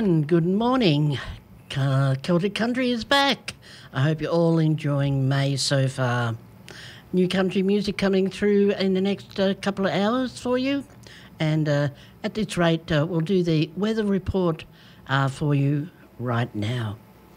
And good morning. Celtic Country is back. I hope you're all enjoying May so far. New country music coming through in the next couple of hours for you. And at this rate, we'll do the weather report for you right now.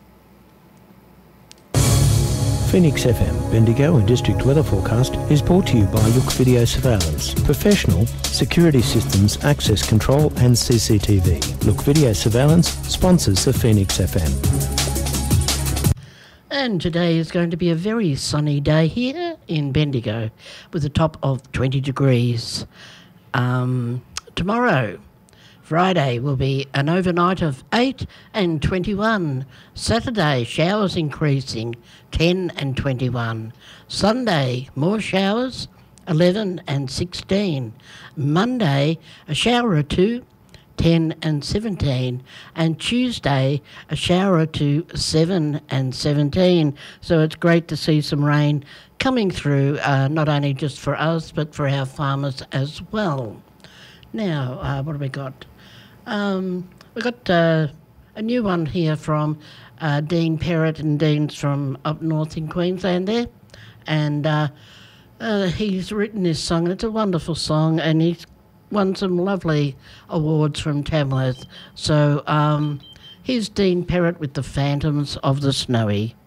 Phoenix FM, Bendigo and District Weather Forecast is brought to you by Look Video Surveillance. Professional security systems, access control and CCTV. Look Video Surveillance sponsors the Phoenix FM. And today is going to be a very sunny day here in Bendigo with a top of 20 degrees. Tomorrow, Friday, will be an overnight of 8 and 21. Saturday, showers increasing, 10 and 21. Sunday, more showers, 11 and 16. Monday, a shower or two, 10 and 17. And Tuesday, a shower or two, 7 and 17. So it's great to see some rain coming through, not only just for us, but for our farmers as well. Now, what have we got? We've got a new one here from Dean Perrott, and Dean's from up north in Queensland there. And he's written this song, and it's a wonderful song, and he's won some lovely awards from Tamworth. So here's Dean Perrott with The Phantoms of the Snowy.